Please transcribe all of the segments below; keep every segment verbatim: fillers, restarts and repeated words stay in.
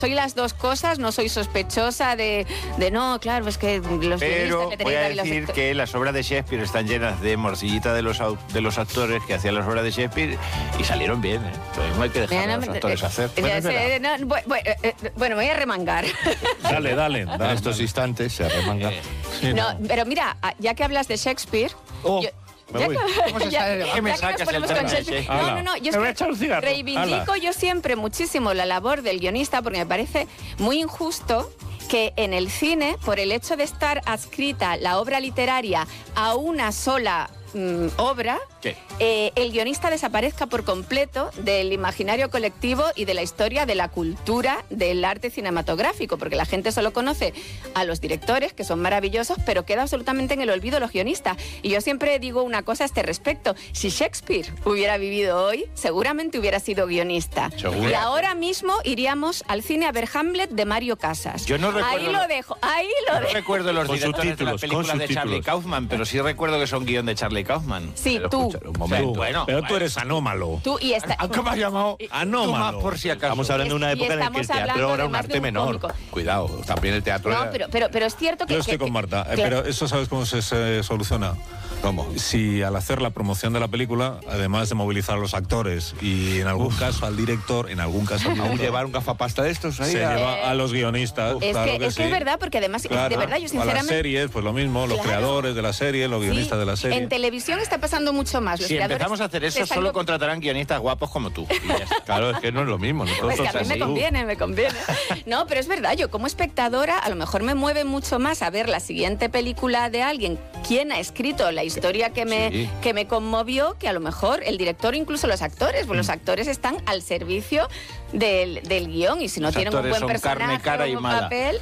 Soy las dos cosas, no soy sospechosa de, de no, claro, es que los Pero guionistas... voy a los decir actores- que las obras de Shakespeare están llenas de morcillita de los, au- de los actores que hacían las obras de Shakespeare y salieron bien, ¿eh? Lo mismo hay que dejar Mira, a no, los actores eh, hacer. eh, Bueno, es eh, verdad. no, bu- bu- eh, eh, bueno, me voy a remangar. Dale, dale. dale En estos instantes se arremanga. Eh, Sí, No, pero mira, ya que hablas de Shakespeare... Oh, me ya voy. que- ¿Cómo se ya- sale? ya ¿Qué me que nos sacas el ponemos tema con de Shakespeare- Shakespeare? No, no, no, yo es Me voy a que echar un cigarro. reivindico Ala. yo siempre muchísimo la labor del guionista porque me parece muy injusto que en el cine, por el hecho de estar adscrita la obra literaria a una sola mm, obra, ¿Qué? eh, el guionista desaparezca por completo del imaginario colectivo y de la historia de la cultura del arte cinematográfico, porque la gente solo conoce a los directores, que son maravillosos, pero queda absolutamente en el olvido los guionistas. Y yo siempre digo una cosa a este respecto: si Shakespeare hubiera vivido hoy, seguramente hubiera sido guionista. Seguro. Y ahora mismo iríamos al cine a ver Hamlet de Mario Casas. Yo no recuerdo Ahí lo- lo dejo, ahí lo No dejo. recuerdo los Con directores de las subtítulos, con películas de Charlie subtítulos. Kaufman, pero sí recuerdo que son guión de Charlie Kaufman. Sí, Pero tú. escucha, un momento. Sí, bueno, Pero tú bueno. eres anómalo. Tú y esta... ¿A ¿Cómo has llamado? Anómalo. Tú más por si acaso. Estamos hablando de una Y época en la que el estamos hablando teatro era de un más de arte un menor. cómico. Cuidado, también el teatro No, era... pero, pero, pero es cierto que... Yo estoy que- con Marta, eh, que- pero eso ¿sabes cómo se, se soluciona? ¿Cómo? Si al hacer la promoción de la película, además de movilizar a los actores y en algún caso al director, en algún caso al ¿Aún director, llevar un gafapasta de estos ahí? se a- lleva a los guionistas. Es, claro que, que es que sí. es verdad, porque además, Claro. de verdad, yo A las sinceramente... series, pues lo mismo, los Claro. creadores de la serie, los Sí, guionistas de la serie. en televisión está pasando mucho más. Los Si creadores empezamos a hacer eso, se están solo co- contratarán guionistas guapos como tú. Y ya está. Claro, es que no es lo mismo. ¿no? Pues que a Todos mí me así. conviene, me conviene. No, pero es verdad, yo como espectadora a lo mejor me mueve mucho más a ver la siguiente película de alguien, quién ha escrito la historia que me, Sí. que me conmovió, que a lo mejor el director, incluso los actores, pues los actores están al servicio del, del guión y si no Los tienen un actores buen son carne, personaje cara o y un mala. papel...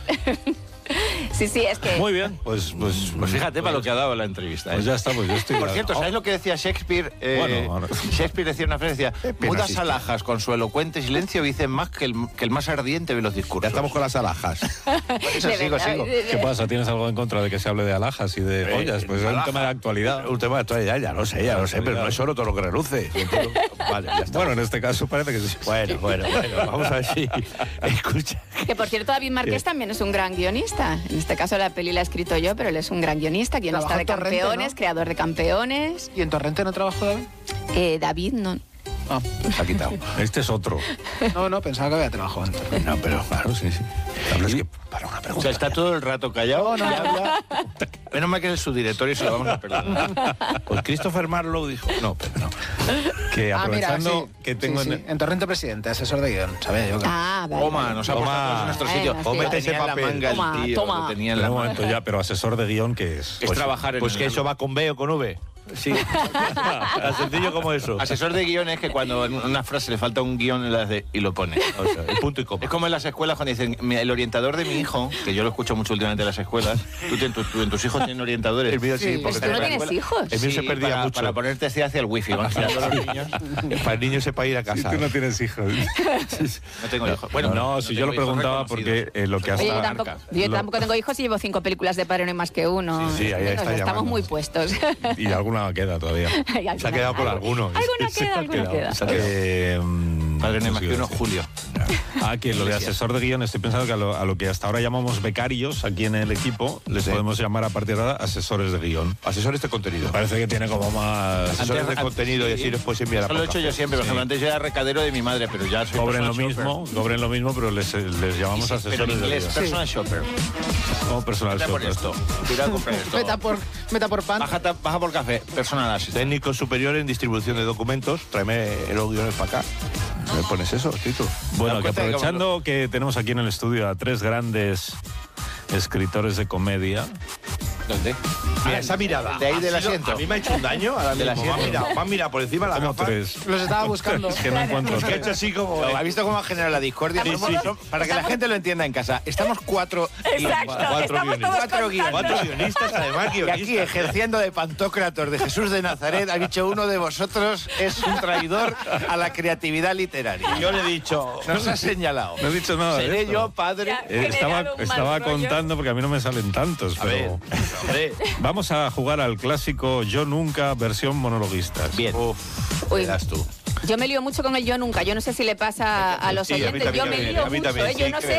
Sí, sí, es que... Muy bien, pues, pues, Pues fíjate para lo que ha dado la entrevista. Pues ¿eh? ya está, pues yo estoy... Por cierto, ¿sabes lo que decía Shakespeare? Eh, Bueno, ahora- Shakespeare decía una frase, decía, pena mudas asiste. alhajas con su elocuente silencio dicen más que el, que el más ardiente de los Ya discursos. estamos con las alhajas. Eso de sigo, verdad, sigo. de- de- ¿Qué pasa? ¿Tienes algo en contra de que se hable de alhajas y de Eh, joyas? Pues es un alhaja. tema de actualidad. Un tema de actualidad, ya lo sé, ya lo sé, pero no es oro todo lo que reluce. Vale, ya está. Bueno, en este caso parece que sí. Bueno, bueno, bueno, vamos a ver si... Escucha. Que por cierto, David Márquez también es un gran guionista. En este caso la peli la he escrito yo, pero él es un gran guionista, guionista Trabajó de en Torrente, campeones, ¿no? creador de campeones. ¿Y en Torrente no trabajó David? Eh, David no... No, Se ha quitado. Este es otro. no, no, pensaba que había trabajado en Torrente. No, pero claro, sí, sí. Claro, es Y- que para una O pregunta... sea, está todo el rato callado, no, habla. Menos mal que es su director y se lo vamos a perdonar. Pues Christopher Marlowe dijo... No, pero no. Que Ah, mira, aprovechando sí, que tengo sí, en... sí. En Torrente presidente, asesor de guión, ¿sabes? Yo que- Ah, vale. Toma, vale. nos ha Toma. puesto todos en nuestro sitio. Bueno, sí. Lo Mete ese tenía en la papel. manga el Toma, tío, toma. lo tenía en Pero la un manga. momento ya, pero asesor de guión, ¿qué es? Es trabajar en Pues el- que eso va con B o con V. Sí. Tan sencillo como eso. Asesor de guión es que cuando en una frase le falta un guión le hace- y lo pone. O sea, el punto y coma. Es como en las escuelas cuando dicen, "Mi- el orientador de mi hijo", que yo lo escucho mucho últimamente en las escuelas, ¿tú, tien- tú- tú- en tus hijos tienen orientadores? El mío sí, Sí, porque Pero tú no te- tienes hijos. El mío se perdía para, mucho. Para ponerte así hacia el wifi, van girando los niños. Para el niño sepa ir a casa. Tú no tienes hijos. No tengo hijos. Bueno, no, si yo lo tengo hijos preguntaba reconocidos. porque eh, lo que Oye, yo hasta... tampoco, yo lo- tampoco tengo hijos y llevo cinco películas de Padre no hay más que uno. Sí, sí, ahí Nos está estamos llamando. muy puestos. Y alguna queda todavía. Hay Se ha alguna- quedado con algo- alguno. Alguna Se queda, ha alguna quedado. queda. Se ha quedado. Eh, mm, Padre no hay más que uno, sí, Julio. Ah, que lo de asesor de guión, estoy pensando que a lo, a lo que hasta ahora llamamos becarios aquí en el equipo, les Sí. podemos llamar a partir de ahora asesores de guión. Asesores de contenido. Parece que tiene como más... Asesores de Antes- contenido y sí. así los puedes enviar a Eso lo he hecho yo siempre. Por ejemplo, antes yo era recadero de mi madre, pero ya soy Cobren lo personal mismo, shopper. cobren lo mismo, pero les, les llamamos Sí, pero en asesores de inglés, guión. personal shopper. Como personal Vete por shopper. esto. Cuidado, compra esto. Meta por, meta por pan. Baja, ta- baja por café, personal assistant. Técnico superior en distribución de documentos. Tráeme los guiones para acá. ¿Me pones eso, Tito? Bueno, ¿Te das que cuenta de cómo aprovechando que tenemos aquí en el estudio a tres grandes escritores de comedia, ¿Dónde? Mira, esa mirada. De ahí Ha del sido- asiento. A mí me ha hecho un daño. Ahora Del mismo. Me ha asiento. mirado, me ha mirado por encima de la como gafa. tres. Los estaba buscando. Es que no encuentro Es que ha tres. hecho así como... ¿Ha visto cómo ha generado la discordia? Sí, Somos- sí. son- Para que la gente lo entienda en casa, estamos cuatro, Exacto, Cuatro estamos guionistas. todos Cuatro guionistas. contando. Cuatro guionistas, además, y guionistas. aquí ejerciendo de Pantocrator de Jesús de Nazaret, ha dicho uno de vosotros es un traidor a la creatividad literaria. Yo le he dicho... Nos ha señalado. No he dicho nada de Seré esto. yo, padre. Ya. Eh, estaba generado un mal estaba rollo. contando porque a mí no me salen tantos, A ver, pero hombre. vamos a jugar al clásico Yo Nunca versión monologuistas. Bien. Uf, Uy. verás tú. Yo me lío mucho con el yo nunca. Yo no sé si le pasa a los Sí, a mí oyentes. Yo también, me lío a mí mucho. también, ¿eh? Yo sí, no sé